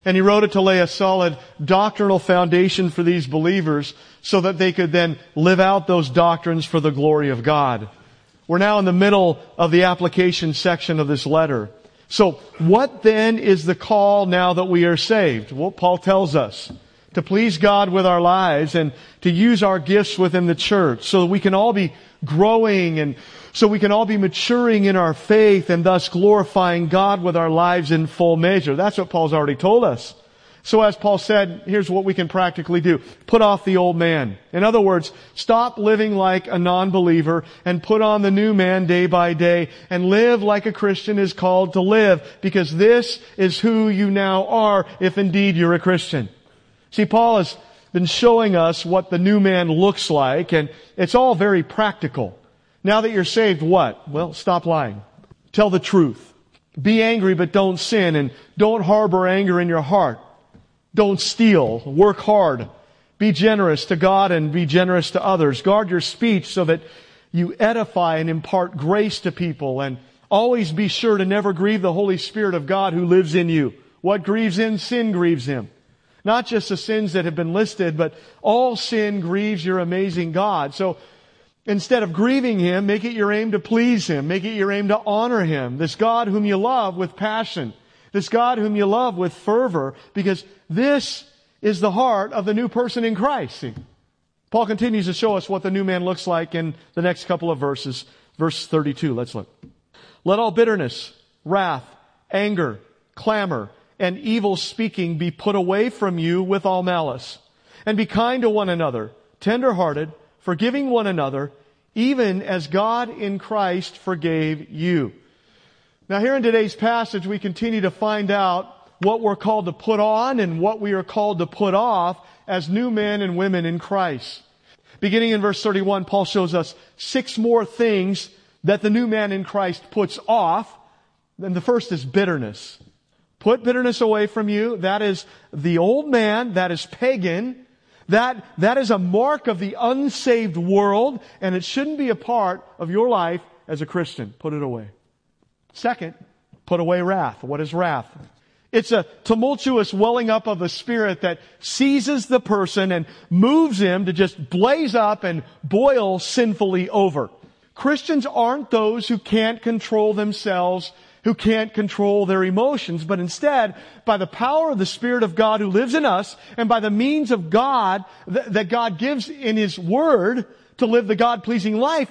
And he wrote it to lay a solid doctrinal foundation for these believers so that they could then live out those doctrines for the glory of God. We're now in the middle of the application section of this letter. So what then is the call now that we are saved? Well, Paul tells us to please God with our lives and to use our gifts within the church so that we can all be growing and so we can all be maturing in our faith and thus glorifying God with our lives in full measure. That's what Paul's already told us. So as Paul said, here's what we can practically do. Put off the old man. In other words, stop living like a non-believer and put on the new man day by day and live like a Christian is called to live, because this is who you now are if indeed you're a Christian. See, Paul has been showing us what the new man looks like, and it's all very practical. Now that you're saved, what? Well, stop lying. Tell the truth. Be angry, but don't sin, and don't harbor anger in your heart. Don't steal. Work hard. Be generous to God and be generous to others. Guard your speech so that you edify and impart grace to people, and always be sure to never grieve the Holy Spirit of God who lives in you. What grieves Him? Sin grieves Him. Not just the sins that have been listed, but all sin grieves your amazing God. So instead of grieving Him, make it your aim to please Him. Make it your aim to honor Him. This God whom you love with passion. This God whom you love with fervor. Because this is the heart of the new person in Christ. See? Paul continues to show us what the new man looks like in the next couple of verses. Verse 32, let's look. Let all bitterness, wrath, anger, clamor, and evil speaking be put away from you with all malice. And be kind to one another, tender-hearted, forgiving one another, even as God in Christ forgave you. Now here in today's passage, we continue to find out what we're called to put on and what we are called to put off as new men and women in Christ. Beginning in verse 31, Paul shows us 6 more things that the new man in Christ puts off. And the first is bitterness. Put bitterness away from you. That is the old man. That is pagan. That is a mark of the unsaved world, and it shouldn't be a part of your life as a Christian. Put it away. Second, put away wrath. What is wrath? It's a tumultuous welling up of the Spirit that seizes the person and moves him to just blaze up and boil sinfully over. Christians aren't those who can't control themselves, who can't control their emotions, but instead, by the power of the Spirit of God who lives in us, and by the means of God that God gives in His Word to live the God-pleasing life,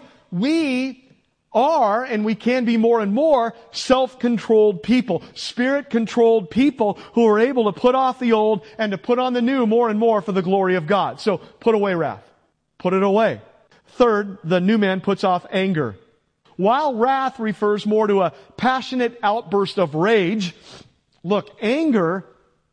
we are, and we can be more and more, self-controlled people, Spirit-controlled people who are able to put off the old and to put on the new more and more for the glory of God. So, put away wrath. Put it away. Third, the new man puts off anger. While wrath refers more to a passionate outburst of rage, look, anger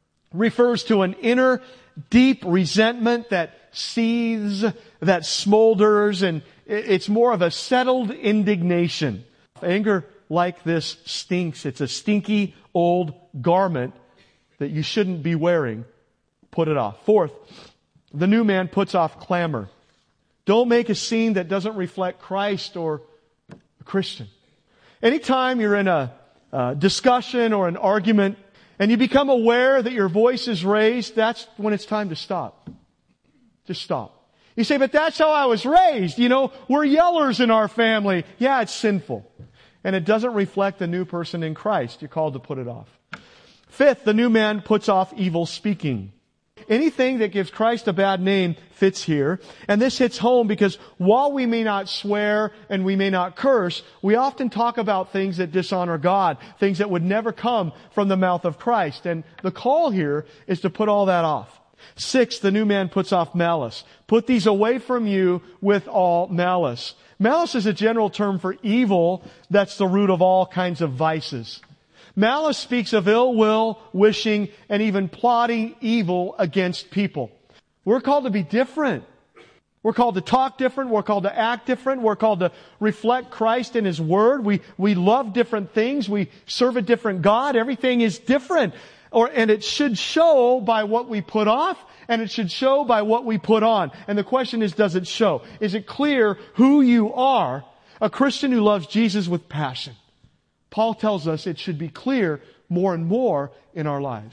refers to an inner deep resentment that seethes, that smolders, and it's more of a settled indignation. Anger like this stinks. It's a stinky old garment that you shouldn't be wearing. Put it off. Fourth, the new man puts off clamor. Don't make a scene that doesn't reflect Christ or a Christian. Anytime you're in a discussion or an argument and you become aware that your voice is raised, that's when it's time to stop. Just stop. You say, but that's how I was raised. You know, we're yellers in our family. Yeah, it's sinful. And it doesn't reflect the new person in Christ. You're called to put it off. Fifth, the new man puts off evil speaking. Anything that gives Christ a bad name fits here. And this hits home because while we may not swear and we may not curse, we often talk about things that dishonor God, things that would never come from the mouth of Christ. And the call here is to put all that off. Sixth, the new man puts off malice. Put these away from you with all malice. Malice is a general term for evil that's the root of all kinds of vices. Malice speaks of ill will, wishing, and even plotting evil against people. We're called to be different. We're called to talk different. We're called to act different. We're called to reflect Christ in His Word. We love different things. We serve a different God. Everything is different. And it should show by what we put off, and it should show by what we put on. And the question is, does it show? Is it clear who you are? A Christian who loves Jesus with passion. Paul tells us it should be clear more and more in our lives.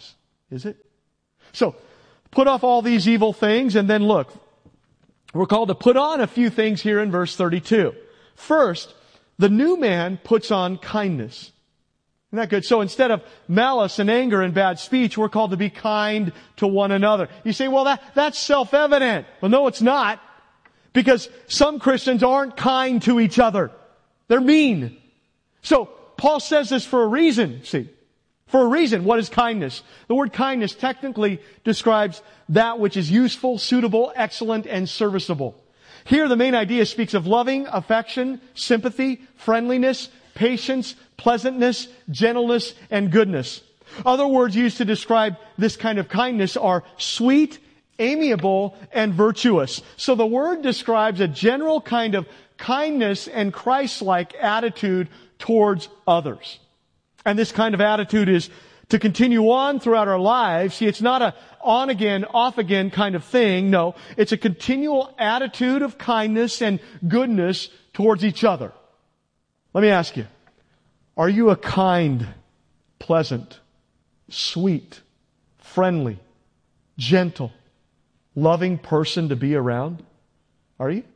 Is it? So, put off all these evil things, and then look. We're called to put on a few things here in verse 32. First, the new man puts on kindness. Isn't that good? So instead of malice and anger and bad speech, we're called to be kind to one another. You say, well, that's self-evident. Well, no, it's not. Because some Christians aren't kind to each other. They're mean. So, Paul says this for a reason, see. For a reason. What is kindness? The word kindness technically describes that which is useful, suitable, excellent, and serviceable. Here the main idea speaks of loving, affection, sympathy, friendliness, patience, pleasantness, gentleness, and goodness. Other words used to describe this kind of kindness are sweet, amiable, and virtuous. So the word describes a general kind of kindness and Christ-like attitude towards others. And this kind of attitude is to continue on throughout our lives. See, it's not a on-again, off-again kind of thing. No, it's a continual attitude of kindness and goodness towards each other. Let me ask you, are you a kind, pleasant, sweet, friendly, gentle, loving person to be around? Are you?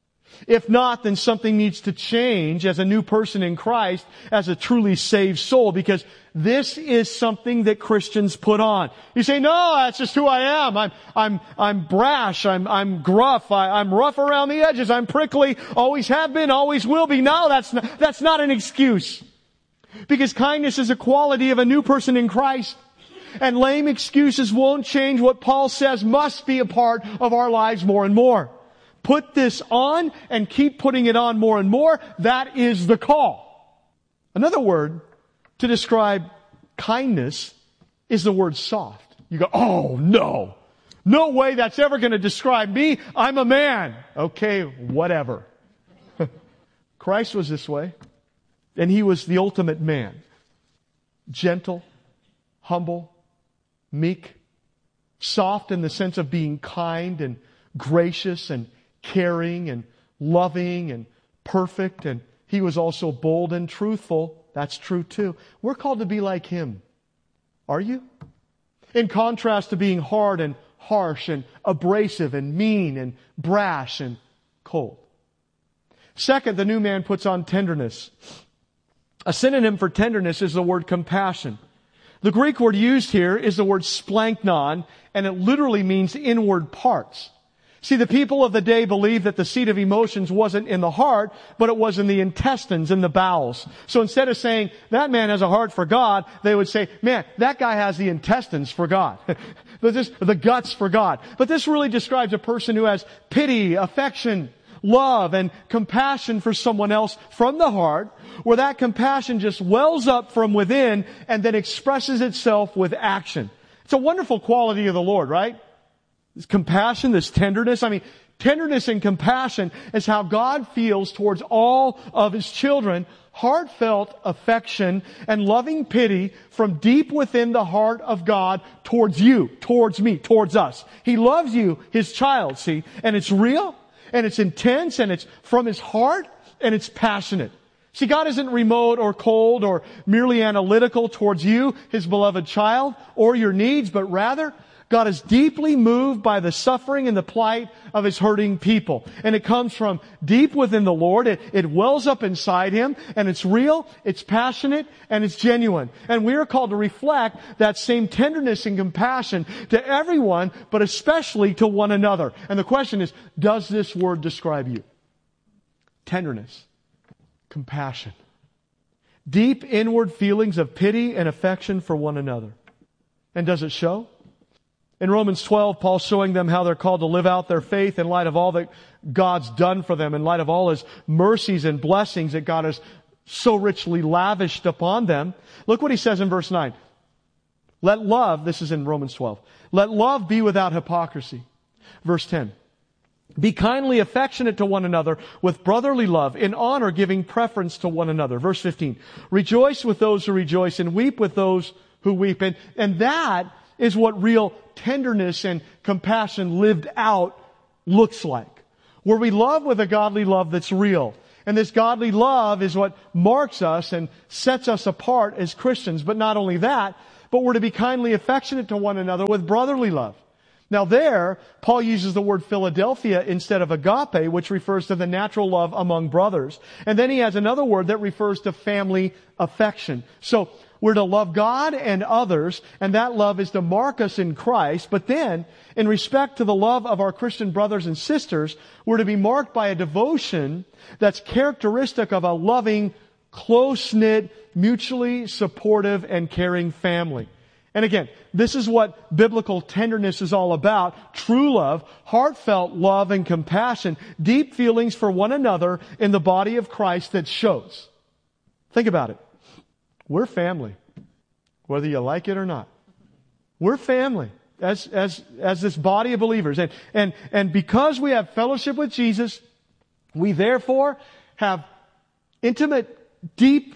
If not, then something needs to change as a new person in Christ, as a truly saved soul, because this is something that Christians put on. You say, no, that's just who I am. I'm brash. I'm gruff. I'm rough around the edges. I'm prickly. Always have been. Always will be. No, that's not an excuse. Because kindness is a quality of a new person in Christ. And lame excuses won't change what Paul says must be a part of our lives more and more. Put this on and keep putting it on more and more. That is the call. Another word to describe kindness is the word soft. You go, oh no. No way that's ever going to describe me. I'm a man. Okay, whatever. Christ was this way. And He was the ultimate man. Gentle, humble, meek, soft in the sense of being kind and gracious and caring and loving and perfect. And He was also bold and truthful. That's true too. We're called to be like Him. Are you? In contrast to being hard and harsh and abrasive and mean and brash and cold. Second, the new man puts on tenderness. A synonym for tenderness is the word compassion. The Greek word used here is the word splanknon, and it literally means inward parts. See, the people of the day believed that the seat of emotions wasn't in the heart, but it was in the intestines, in the bowels. So instead of saying, that man has a heart for God, they would say, man, that guy has the intestines for God. The guts for God. But this really describes a person who has pity, affection, love, and compassion for someone else from the heart, where that compassion just wells up from within and then expresses itself with action. It's a wonderful quality of the Lord, right? This compassion, this tenderness. I mean, tenderness and compassion is how God feels towards all of His children. Heartfelt affection and loving pity from deep within the heart of God towards you, towards me, towards us. He loves you, His child, see? And it's real, and it's intense, and it's from His heart, and it's passionate. See, God isn't remote or cold or merely analytical towards you, His beloved child, or your needs, but rather, God is deeply moved by the suffering and the plight of His hurting people. And it comes from deep within the Lord. It wells up inside Him, and it's real, it's passionate, and it's genuine. And we are called to reflect that same tenderness and compassion to everyone, but especially to one another. And the question is, does this word describe you? Tenderness, compassion, deep inward feelings of pity and affection for one another. And does it show? In Romans 12, Paul's showing them how they're called to live out their faith in light of all that God's done for them, in light of all His mercies and blessings that God has so richly lavished upon them. Look what he says in verse 9. Let love, this is in Romans 12, let love be without hypocrisy. Verse 10. Be kindly affectionate to one another with brotherly love, in honor giving preference to one another. Verse 15. Rejoice with those who rejoice and weep with those who weep. And that is what real tenderness and compassion lived out looks like. Where we love with a godly love that's real. And this godly love is what marks us and sets us apart as Christians. But not only that, but we're to be kindly affectionate to one another with brotherly love. Now there, Paul uses the word Philadelphia instead of agape, which refers to the natural love among brothers. And then he has another word that refers to family affection. So we're to love God and others, and that love is to mark us in Christ. But then, in respect to the love of our Christian brothers and sisters, we're to be marked by a devotion that's characteristic of a loving, close-knit, mutually supportive, and caring family. And again, this is what biblical tenderness is all about. True love, heartfelt love and compassion, deep feelings for one another in the body of Christ that shows. Think about it. We're family, whether you like it or not. We're family as this body of believers. And because we have fellowship with Jesus, we therefore have intimate, deep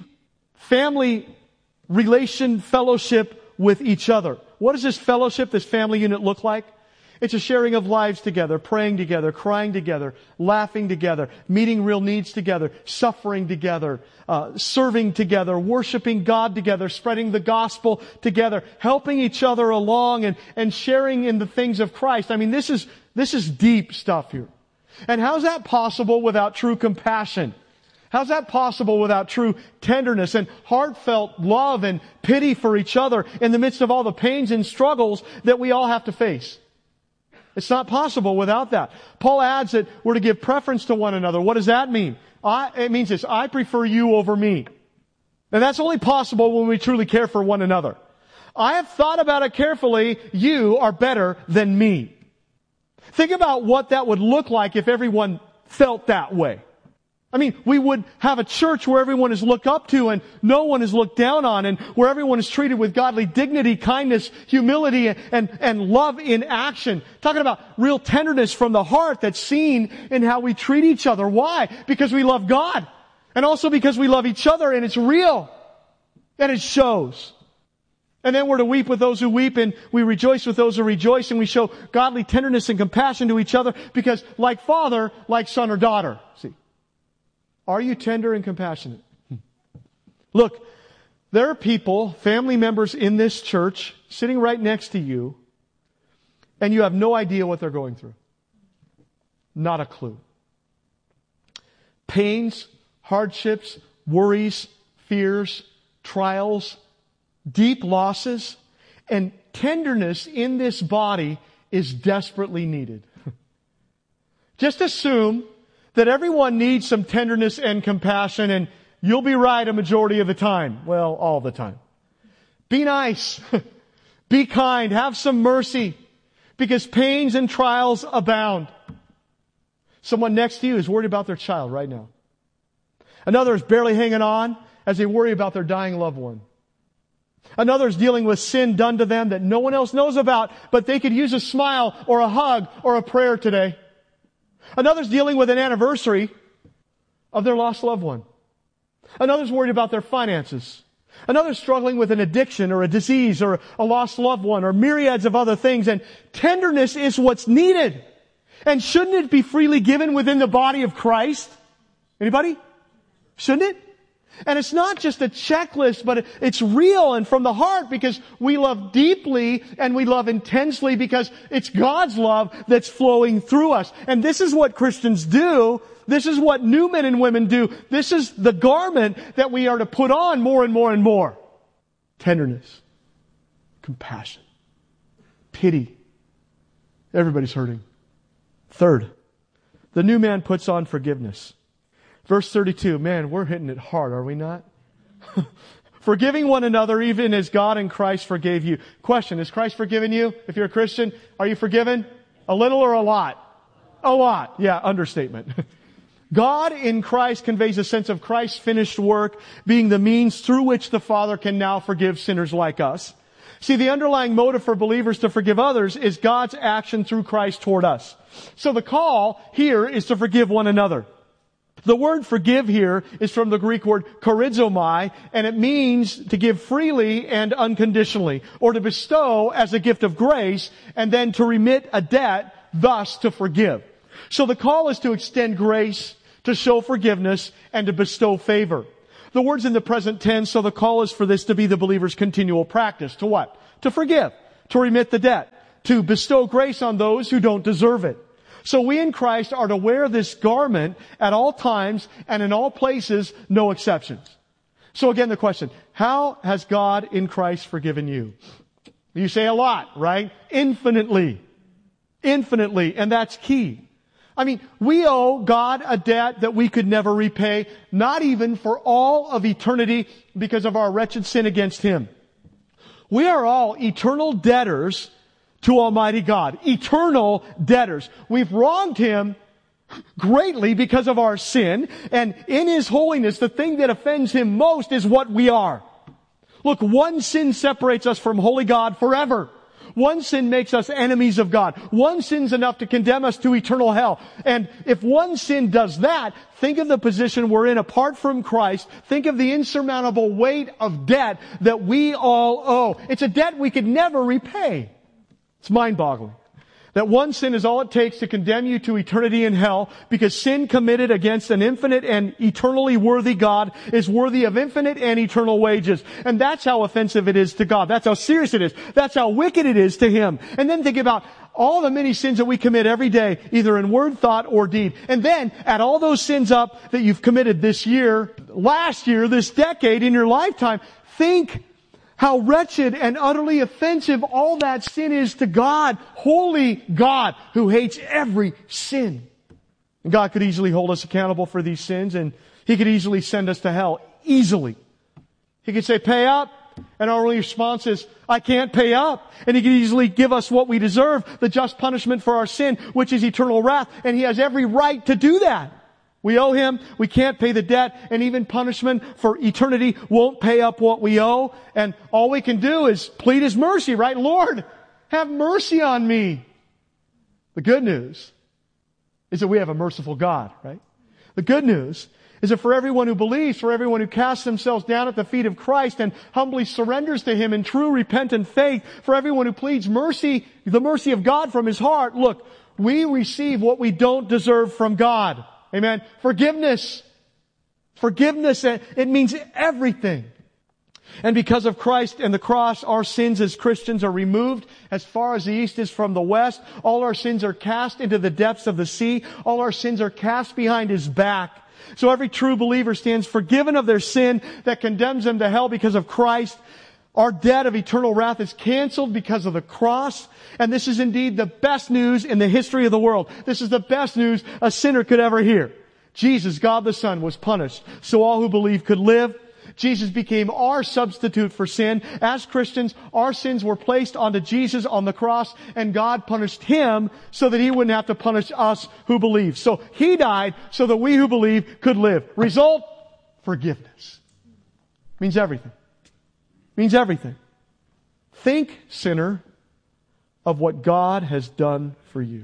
family relation fellowship with each other. What does this fellowship, this family unit look like? It's a sharing of lives together, praying together, crying together, laughing together, meeting real needs together, suffering together, serving together, worshiping God together, spreading the gospel together, helping each other along and sharing in the things of Christ. I mean, this is deep stuff here. And how's that possible without true compassion? How's that possible without true tenderness and heartfelt love and pity for each other in the midst of all the pains and struggles that we all have to face? It's not possible without that. Paul adds that we're to give preference to one another. What does that mean? It means this: I prefer you over me. And that's only possible when we truly care for one another. I have thought about it carefully. You are better than me. Think about what that would look like if everyone felt that way. I mean, we would have a church where everyone is looked up to and no one is looked down on, and where everyone is treated with godly dignity, kindness, humility, and love in action. Talking about real tenderness from the heart that's seen in how we treat each other. Why? Because we love God. And also because we love each other, and it's real. And it shows. And then we're to weep with those who weep, and we rejoice with those who rejoice, and we show godly tenderness and compassion to each other because like father, like son or daughter. See? Are you tender and compassionate? Look, there are people, family members in this church, sitting right next to you, and you have no idea what they're going through. Not a clue. Pains, hardships, worries, fears, trials, deep losses, and tenderness in this body is desperately needed. Just assume that everyone needs some tenderness and compassion, and you'll be right a majority of the time. Well, all the time. Be nice. Be kind. Have some mercy. Because pains and trials abound. Someone next to you is worried about their child right now. Another is barely hanging on as they worry about their dying loved one. Another is dealing with sin done to them that no one else knows about, but they could use a smile or a hug or a prayer today. Another's dealing with an anniversary of their lost loved one. Another's worried about their finances. Another's struggling with an addiction or a disease or a lost loved one or myriads of other things. And tenderness is what's needed. And shouldn't it be freely given within the body of Christ? Anybody? Shouldn't it? And it's not just a checklist, but it's real and from the heart, because we love deeply and we love intensely because it's God's love that's flowing through us. And this is what Christians do. This is what new men and women do. This is the garment that we are to put on more and more and more. Tenderness, compassion, pity. Everybody's hurting. Third, the new man puts on forgiveness. Verse 32, man, we're hitting it hard, are we not? Forgiving one another even as God in Christ forgave you. Question, has Christ forgiven you? If you're a Christian, are you forgiven? A little or a lot? A lot. Yeah, understatement. God in Christ conveys a sense of Christ's finished work being the means through which the Father can now forgive sinners like us. See, the underlying motive for believers to forgive others is God's action through Christ toward us. So the call here is to forgive one another. The word forgive here is from the Greek word charizomai, and it means to give freely and unconditionally, or to bestow as a gift of grace, and then to remit a debt, thus to forgive. So the call is to extend grace, to show forgiveness, and to bestow favor. The word's in the present tense, so the call is for this to be the believer's continual practice. To what? To forgive, to remit the debt, to bestow grace on those who don't deserve it. So we in Christ are to wear this garment at all times and in all places, no exceptions. So again, the question, how has God in Christ forgiven you? You say a lot, right? Infinitely. Infinitely. And that's key. I mean, we owe God a debt that we could never repay, not even for all of eternity because of our wretched sin against Him. We are all eternal debtors to Almighty God. Eternal debtors. We've wronged Him greatly because of our sin, and in His holiness, the thing that offends Him most is what we are. Look, one sin separates us from holy God forever. One sin makes us enemies of God. One sin's enough to condemn us to eternal hell. And if one sin does that, think of the position we're in apart from Christ. Think of the insurmountable weight of debt that we all owe. It's a debt we could never repay. It's mind-boggling. That one sin is all it takes to condemn you to eternity in hell, because sin committed against an infinite and eternally worthy God is worthy of infinite and eternal wages. And that's how offensive it is to God. That's how serious it is. That's how wicked it is to Him. And then think about all the many sins that we commit every day, either in word, thought, or deed. And then add all those sins up that you've committed this year, last year, this decade, in your lifetime. Think how wretched and utterly offensive all that sin is to God, holy God, who hates every sin. And God could easily hold us accountable for these sins, and He could easily send us to hell. Easily. He could say, pay up, and our only response is, I can't pay up. And He could easily give us what we deserve, the just punishment for our sin, which is eternal wrath, and He has every right to do that. We owe Him, we can't pay the debt, and even punishment for eternity won't pay up what we owe. And all we can do is plead His mercy, right? Lord, have mercy on me. The good news is that we have a merciful God, right? The good news is that for everyone who believes, for everyone who casts themselves down at the feet of Christ and humbly surrenders to Him in true repentant faith, for everyone who pleads mercy, the mercy of God from his heart, look, we receive what we don't deserve from God. Amen. Forgiveness. Forgiveness, it means everything. And because of Christ and the cross, our sins as Christians are removed as far as the east is from the west. All our sins are cast into the depths of the sea. All our sins are cast behind His back. So every true believer stands forgiven of their sin that condemns them to hell because of Christ. Our debt of eternal wrath is canceled because of the cross. And this is indeed the best news in the history of the world. This is the best news a sinner could ever hear. Jesus, God the Son, was punished so all who believe could live. Jesus became our substitute for sin. As Christians, our sins were placed onto Jesus on the cross, and God punished Him so that He wouldn't have to punish us who believe. So He died so that we who believe could live. Result? Forgiveness. Means everything. Means everything. Think, sinner, of what God has done for you.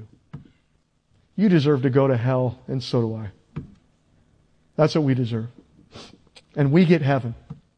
You deserve to go to hell, and so do I. That's what we deserve. And we get heaven.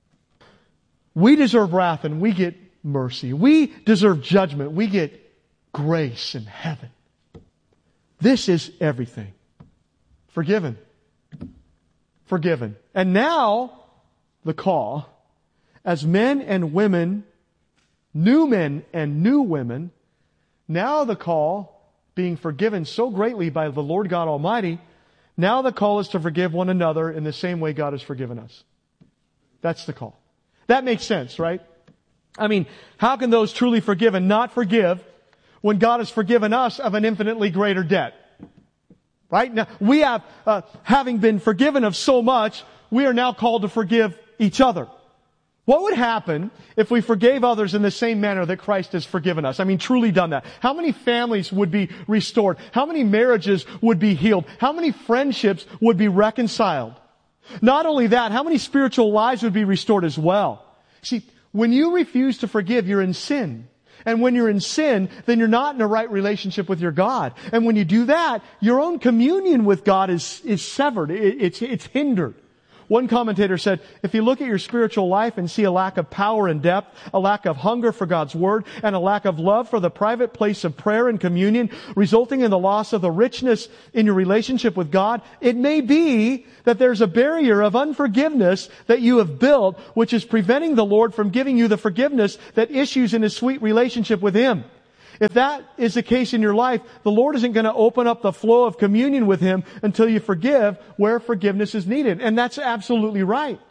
We deserve wrath, and we get mercy. We deserve judgment. We get grace in heaven. This is everything. Forgiven. Forgiven. And now, the call, as men and women, new men and new women, now the call, being forgiven so greatly by the Lord God Almighty, now the call is to forgive one another in the same way God has forgiven us. That's the call. That makes sense, right? I mean, how can those truly forgiven not forgive when God has forgiven us of an infinitely greater debt? Right? Now, we have, having been forgiven of so much, we are now called to forgive each other. What would happen if we forgave others in the same manner that Christ has forgiven us? I mean, truly done that. How many families would be restored? How many marriages would be healed? How many friendships would be reconciled? Not only that, how many spiritual lives would be restored as well? See, when you refuse to forgive, you're in sin. And when you're in sin, then you're not in a right relationship with your God. And when you do that, your own communion with God is severed. It's hindered. One commentator said, if you look at your spiritual life and see a lack of power and depth, a lack of hunger for God's Word, and a lack of love for the private place of prayer and communion, resulting in the loss of the richness in your relationship with God, it may be that there's a barrier of unforgiveness that you have built, which is preventing the Lord from giving you the forgiveness that issues in a sweet relationship with Him. If that is the case in your life, the Lord isn't going to open up the flow of communion with Him until you forgive where forgiveness is needed. And that's absolutely right.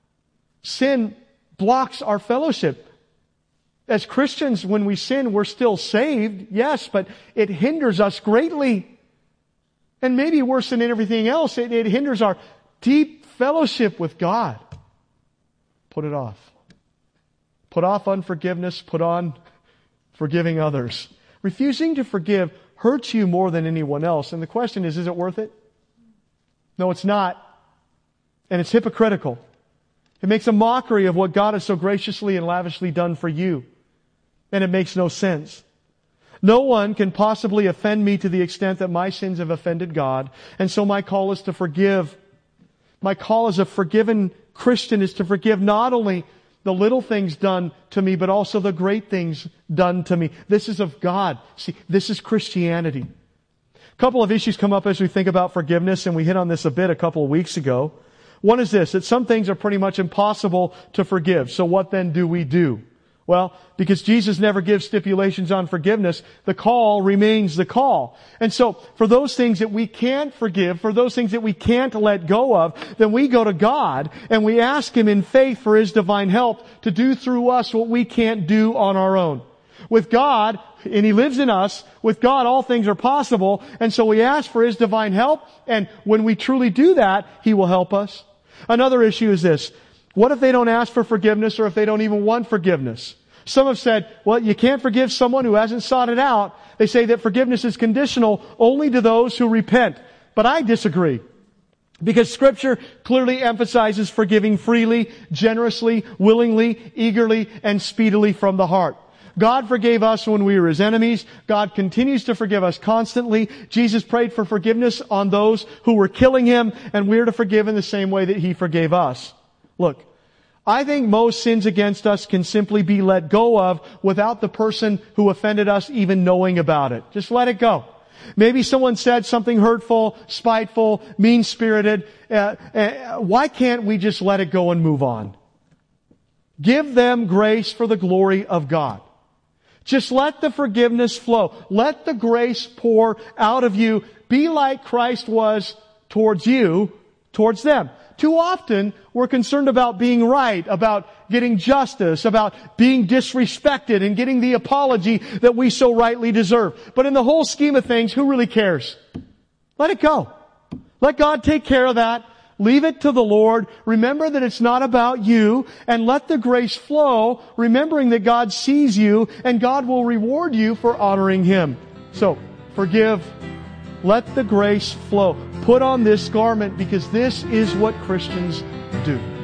Sin blocks our fellowship. As Christians, when we sin, we're still saved, yes, but it hinders us greatly. And maybe worse than everything else, it hinders our deep fellowship with God. Put it off. Put off unforgiveness, put on forgiving others. Refusing to forgive hurts you more than anyone else. And the question is it worth it? No, it's not. And it's hypocritical. It makes a mockery of what God has so graciously and lavishly done for you. And it makes no sense. No one can possibly offend me to the extent that my sins have offended God. And so my call is to forgive. My call as a forgiven Christian is to forgive not only the little things done to me, but also the great things done to me. This is of God. See, this is Christianity. A couple of issues come up as we think about forgiveness, and we hit on this a bit a couple of weeks ago. One is this, that some things are pretty much impossible to forgive. So what then do we do? Well, because Jesus never gives stipulations on forgiveness, the call remains the call. And so, for those things that we can't forgive, for those things that we can't let go of, then we go to God and we ask Him in faith for His divine help to do through us what we can't do on our own. With God, and He lives in us, with God all things are possible, and so we ask for His divine help, and when we truly do that, He will help us. Another issue is this. What if they don't ask for forgiveness, or if they don't even want forgiveness? Some have said, well, you can't forgive someone who hasn't sought it out. They say that forgiveness is conditional only to those who repent. But I disagree. Because Scripture clearly emphasizes forgiving freely, generously, willingly, eagerly, and speedily from the heart. God forgave us when we were His enemies. God continues to forgive us constantly. Jesus prayed for forgiveness on those who were killing Him, and we're to forgive in the same way that He forgave us. Look, I think most sins against us can simply be let go of without the person who offended us even knowing about it. Just let it go. Maybe someone said something hurtful, spiteful, mean-spirited. Why can't we just let it go and move on? Give them grace for the glory of God. Just let the forgiveness flow. Let the grace pour out of you. Be like Christ was towards you, towards them. Too often, we're concerned about being right, about getting justice, about being disrespected and getting the apology that we so rightly deserve. But in the whole scheme of things, who really cares? Let it go. Let God take care of that. Leave it to the Lord. Remember that it's not about you, and let the grace flow, remembering that God sees you and God will reward you for honoring Him. So, forgive. Let the grace flow. Put on this garment, because this is what Christians do.